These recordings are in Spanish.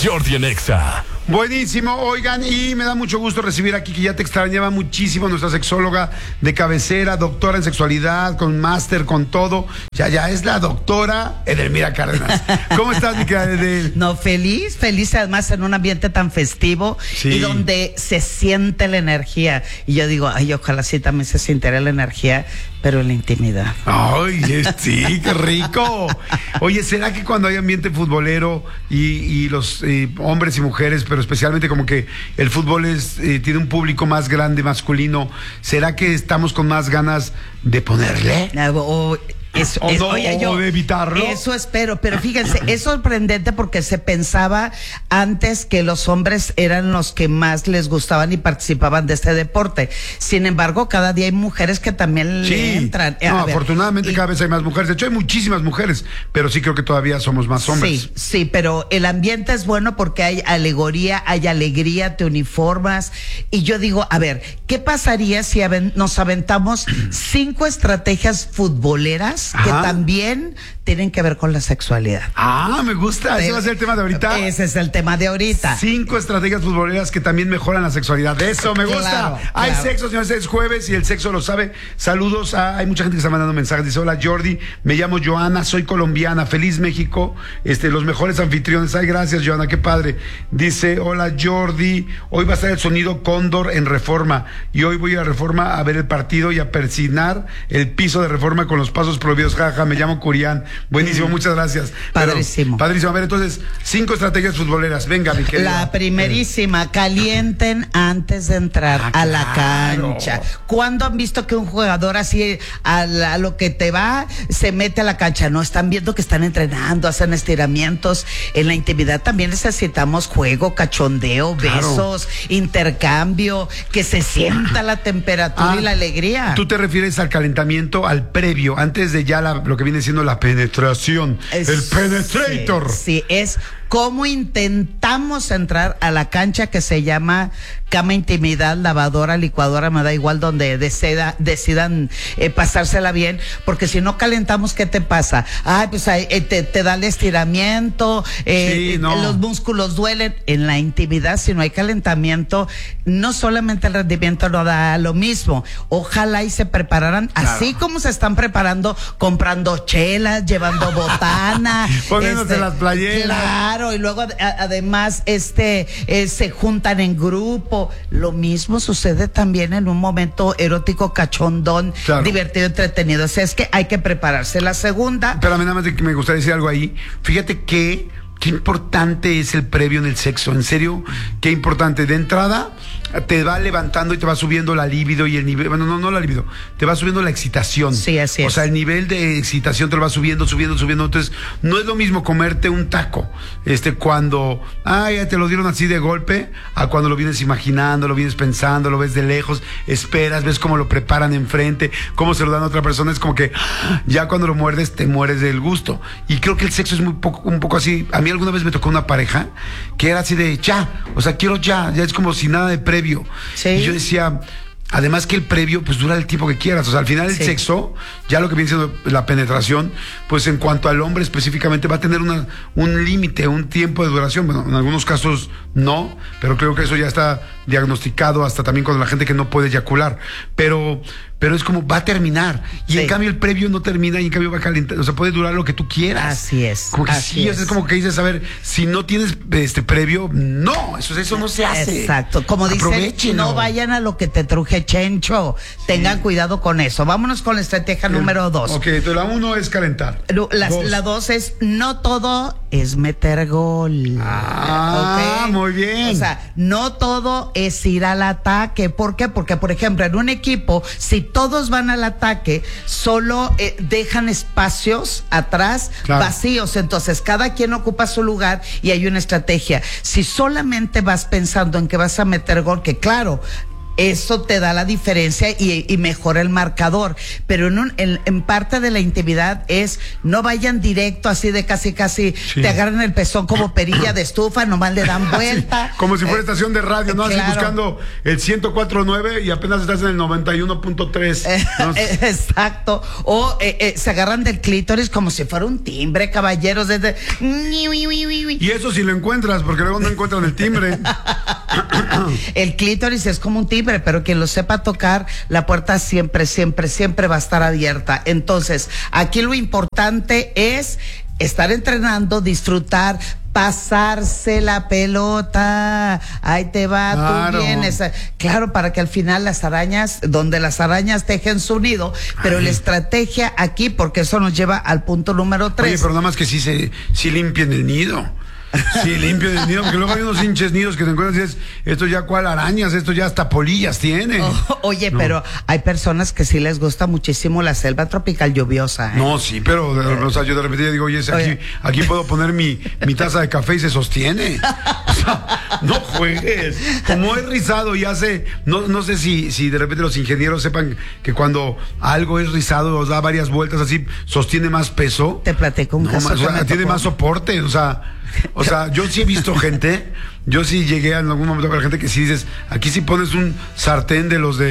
Jordi en Exa. Buenísimo, oigan, y me da mucho gusto recibir aquí, que ya te extrañaba muchísimo, nuestra sexóloga de cabecera, doctora en sexualidad, con máster, con todo. Ya es la doctora Edelmira Cárdenas. ¿Cómo estás, mi querida Edel? No, feliz, además en un ambiente tan festivo, sí, y donde se siente la energía. Y yo digo, ay, ojalá sí también se sintiera la energía, pero en la intimidad. Ay, sí, qué rico. Oye, ¿será que cuando hay ambiente futbolero y los hombres y mujeres, pero especialmente como que el fútbol tiene un público más grande, masculino, ¿será que estamos con más ganas de ponerle? O de evitarlo. Eso espero, pero fíjense, es sorprendente porque se pensaba antes que los hombres eran los que más les gustaban y participaban de este deporte. Sin embargo, cada día hay mujeres que también le entran. No, afortunadamente cada vez hay más mujeres. De hecho, hay muchísimas mujeres, pero sí creo que todavía somos más hombres. Sí, pero el ambiente es bueno porque hay alegoría, hay alegría, te uniformas. Y yo digo, a ver, ¿qué pasaría si nos aventamos 5 estrategias futboleras que también tienen que ver con la sexualidad? Me gusta. Ese va a ser el tema de ahorita. Ese es el tema de ahorita. 5 estrategias futboleras que también mejoran la sexualidad. Eso me gusta. Claro. Hay sexo, señores, es jueves y el sexo lo sabe. Saludos hay mucha gente que está mandando mensajes. Dice, hola Jordi, me llamo Joana, soy colombiana, feliz México, los mejores anfitriones. Ay, gracias Joana, qué padre. Dice, hola Jordi, hoy va a estar el sonido Cóndor en Reforma y hoy voy a Reforma a ver el partido y a persinar el piso de Reforma con los pasos prohibidos. Jaja, me llamo Curián. Buenísimo, muchas gracias. Padrísimo. Padrísimo. A ver, entonces, 5 estrategias futboleras. Venga, mi querida. La primerísima, calienten antes de entrar a la cancha. ¿Cuándo han visto que un jugador así, a lo que te va, se mete a la cancha? No, están viendo que están entrenando, hacen estiramientos. En la intimidad también necesitamos juego, cachondeo, besos, intercambio, que se sienta la temperatura y la alegría. Tú te refieres al calentamiento, al previo, antes de ya lo que viene siendo la penetración, el penetrator. Sí, es cómo intentamos entrar a la cancha, que se llama cama, intimidad, lavadora, licuadora, me da igual donde decidan pasársela bien, porque si no calentamos, ¿qué te pasa? Pues te da el estiramiento, los músculos duelen. En la intimidad, si no hay calentamiento, no solamente el rendimiento no da lo mismo. Ojalá y se prepararan así como se están preparando, comprando chelas, llevando botana, poniéndose las playeras. Claro, y luego además se juntan en grupo. Lo mismo sucede también en un momento erótico, cachondón, divertido, entretenido. O sea, es que hay que prepararse. La segunda. Pero a mí nada más me gustaría decir algo ahí. Fíjate qué importante es el previo en el sexo. En serio, qué importante. De entrada, te va levantando y te va subiendo la libido y el nivel. Bueno, no la libido. Te va subiendo la excitación. Sí, así es. O sea, el nivel de excitación te lo va subiendo. Entonces, no es lo mismo comerte un taco, cuando, ya te lo dieron así de golpe, a cuando lo vienes imaginando, lo vienes pensando, lo ves de lejos, esperas, ves cómo lo preparan enfrente, cómo se lo dan a otra persona. Es como que ya cuando lo muerdes, te mueres del gusto. Y creo que el sexo es un poco así. A mí alguna vez me tocó una pareja que era así de quiero ya es como si nada de previo. Sí. Y yo decía, además que el previo pues dura el tiempo que quieras, o sea, al final el sexo, ya lo que viene siendo la penetración, pues en cuanto al hombre específicamente va a tener un límite, un tiempo de duración. Bueno, en algunos casos no, pero creo que eso ya está diagnosticado hasta también con la gente que no puede eyacular, pero es como va a terminar, y en cambio el previo no termina, y en cambio va a calentar, o sea, puede durar lo que tú quieras. Así es. Como que es como que dices, a ver, si no tienes previo, no, eso no se hace. Exacto, como dicen, no vayan a lo que te truje Chencho, tengan cuidado con eso. Vámonos con la estrategia número 2. Ok, entonces la 1 es calentar. La 2 es, no todo es meter gol. Muy bien. O sea, no todo es ir al ataque. ¿Por qué? Porque, por ejemplo, en un equipo, si todos van al ataque, solo dejan espacios atrás vacíos. Entonces, cada quien ocupa su lugar y hay una estrategia. Si solamente vas pensando en que vas a meter gol, que claro, eso te da la diferencia y mejora el marcador. Pero en parte de la intimidad es no vayan directo así de casi te agarran el pezón como perilla de estufa, nomás le dan vuelta. Sí, como si fuera estación de radio, ¿no? Así claro. buscando el 104.9 y apenas estás en el 91.3. ¿no? Exacto. O se agarran del clítoris como si fuera un timbre, caballeros. Y eso si lo encuentras, porque luego no encuentran el timbre. El clítoris es como un timbre, pero quien lo sepa tocar, la puerta siempre va a estar abierta. Entonces, aquí lo importante es estar entrenando, disfrutar, pasarse la pelota. Ahí te va, claro. Tú vienes. Claro, para que al final donde las arañas tejen su nido, pero la estrategia aquí, porque eso nos lleva al punto número 3. Oye, pero nada más que sí limpien el nido. Sí, limpio el nido, porque luego hay unos hinches nidos que te encuentras y dices, esto ya cuál arañas, esto ya hasta polillas tiene. Oye, no. Pero hay personas que sí les gusta muchísimo la selva tropical lluviosa. No, sí, pero o sea, yo de repente digo, oye, aquí puedo poner mi taza de café y se sostiene. O sea, no juegues. Como es rizado y hace, no sé si de repente los ingenieros sepan que cuando algo es rizado, os da varias vueltas así, sostiene más peso. Te platico un caso. O sea, tiene más soporte, o sea, yo sí he visto gente, yo sí llegué en algún momento con la gente que sí dices, aquí sí pones un sartén de los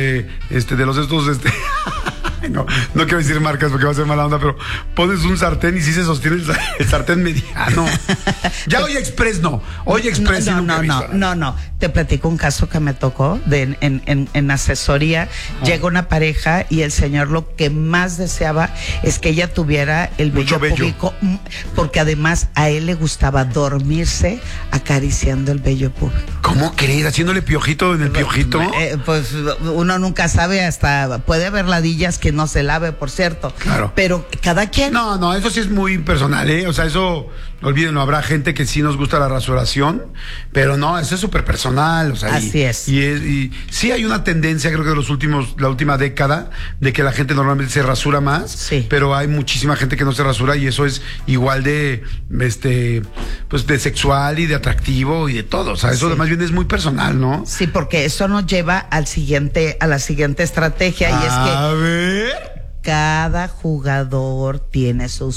no quiero decir marcas porque va a ser mala onda, pero pones un sartén y sí se sostiene el sartén mediano. Ya Olla Express no. No. Te platico un caso que me tocó en asesoría. Llega una pareja y el señor lo que más deseaba es que ella tuviera el vello púbico, porque además a él le gustaba dormirse acariciando el vello púbico. ¿Cómo crees? ¿Haciéndole piojito en el piojito? Pues uno nunca sabe, hasta puede haber ladillas que no se lave, por cierto. Claro. Pero cada quien. No, eso sí es muy personal, ¿eh? O sea, eso, olvídenlo, habrá gente que sí nos gusta la rasuración, pero no, eso es súper personal. O sea, así es. Y sí hay una tendencia, creo que de la última década, de que la gente normalmente se rasura más, sí. Pero hay muchísima gente que no se rasura y eso es igual de, pues de sexual y de atractivo y de todo. O sea, eso más bien es muy personal, ¿no? Sí, porque eso nos lleva a la siguiente estrategia y es que a ver. Cada jugador tiene sus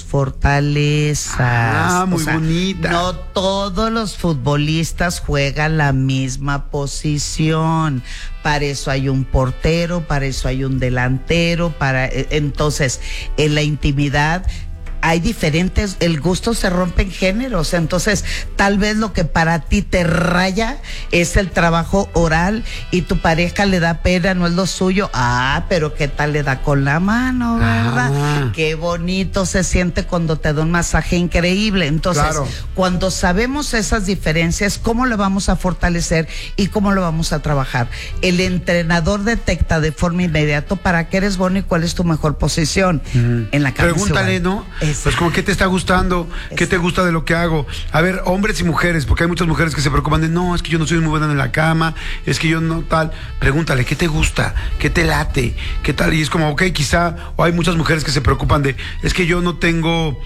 fortalezas. Muy bonita. No todos los futbolistas juegan la misma posición. Para eso hay un portero, para eso hay un delantero, entonces, en la intimidad hay diferentes, el gusto se rompe en géneros, entonces tal vez lo que para ti te raya es el trabajo oral y tu pareja le da pena, no es lo suyo. Pero qué tal le da con la mano, ¿verdad? Qué bonito se siente cuando te da un masaje increíble. Entonces, claro, cuando sabemos esas diferencias, ¿cómo lo vamos a fortalecer y cómo lo vamos a trabajar? El entrenador detecta de forma inmediata para qué eres bueno y cuál es tu mejor posición en la cama. Pregúntale, ¿no? Pues como, ¿qué te está gustando? ¿Qué te gusta de lo que hago? A ver, hombres y mujeres, porque hay muchas mujeres que se preocupan de, no, es que yo no soy muy buena en la cama, es que yo no tal. Pregúntale, ¿qué te gusta? ¿Qué te late? ¿Qué tal? Y es como, ok, quizá, o hay muchas mujeres que se preocupan de, es que yo no tengo,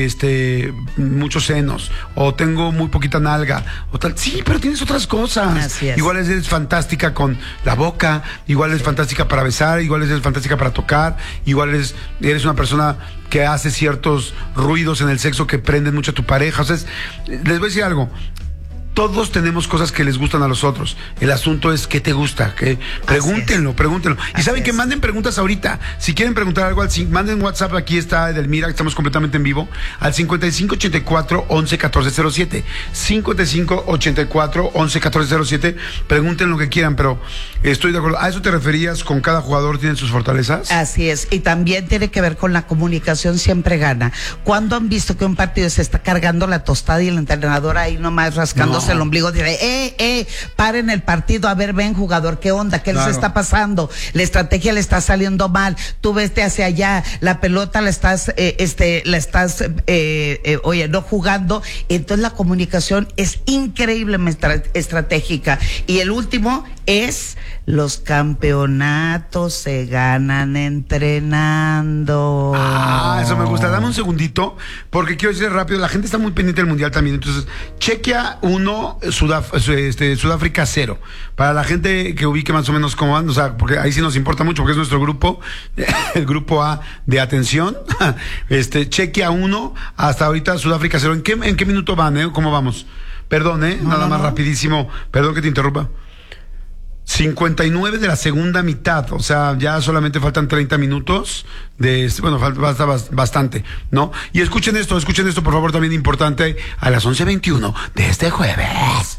muchos senos, o tengo muy poquita nalga, o tal. Sí, pero tienes otras cosas. Así es. Igual eres fantástica con la boca, igual eres fantástica para besar, igual eres fantástica para tocar, igual eres una persona que hace ciertos ruidos en el sexo que prenden mucho a tu pareja. O sea, les voy a decir algo. Todos tenemos cosas que les gustan a los otros. El asunto es qué te gusta. Pregúntenlo. Y saben que manden preguntas ahorita. Si quieren preguntar algo, manden WhatsApp. Aquí está Edelmira, estamos completamente en vivo. Al 5584-111407. 5584-111407. Pregunten lo que quieran, pero estoy de acuerdo. ¿A eso te referías con cada jugador tiene sus fortalezas? Así es. Y también tiene que ver con la comunicación, siempre gana. ¿Cuándo han visto que un partido se está cargando la tostada y el entrenador ahí nomás rascándose el ombligo? Dice, paren el partido, a ver, ven jugador, ¿qué onda? ¿Qué les está pasando? La estrategia le está saliendo mal, tú vete hacia allá, la pelota la estás no jugando. Entonces la comunicación es increíblemente estratégica. Y el último es, los campeonatos se ganan entrenando. Eso me gusta. Dame un segundito, porque quiero decir rápido, la gente está muy pendiente del mundial también, entonces chequea uno 1, Sudáfrica 0. Para la gente que ubique más o menos cómo van, o sea, porque ahí sí nos importa mucho porque es nuestro grupo, el grupo A de atención. Chequia 1, hasta ahorita Sudáfrica 0. ¿En qué minuto van, ¿Cómo vamos? Perdón, nada más rapidísimo, perdón que te interrumpa. 59 de la segunda mitad, o sea, ya solamente faltan 30 minutos falta bastante, ¿no? Y escuchen esto, por favor, también importante, a las 11:21 de este jueves.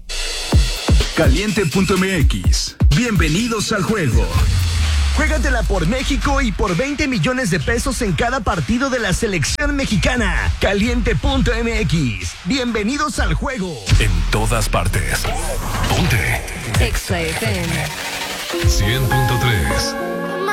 Caliente.mx. Bienvenidos al juego. Juégatela por México y por 20 millones de pesos en cada partido de la selección mexicana. Caliente.mx. Bienvenidos al juego. En todas partes. Ponte. Exa FM 100.3.